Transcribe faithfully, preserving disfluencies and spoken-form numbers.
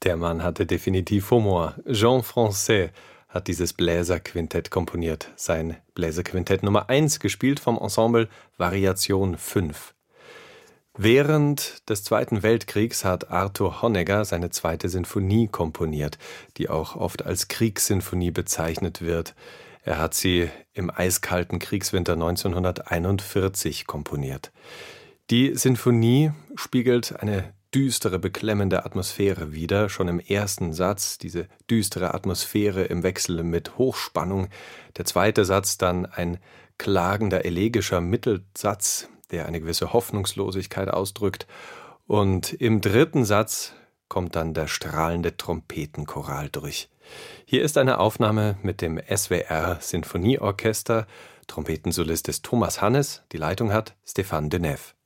Der Mann hatte definitiv Humor. Jean Francaix hat dieses Bläserquintett komponiert. Sein Bläserquintett Nummer eins, gespielt vom Ensemble Variation fünf. Während des Zweiten Weltkriegs hat Arthur Honegger seine zweite Sinfonie komponiert, die auch oft als Kriegssinfonie bezeichnet wird. Er hat sie im eiskalten Kriegswinter neunzehnhunderteinundvierzig komponiert. Die Sinfonie spiegelt eine düstere, beklemmende Atmosphäre wider. Schon im ersten Satz diese düstere Atmosphäre im Wechsel mit Hochspannung. Der zweite Satz dann ein klagender, elegischer Mittelsatz, der eine gewisse Hoffnungslosigkeit ausdrückt. Und im dritten Satz kommt dann der strahlende Trompetenchoral durch. Hier ist eine Aufnahme mit dem S W R Sinfonieorchester. Trompetensolist ist Thomas Hannes, die Leitung hat Stéphane Denève.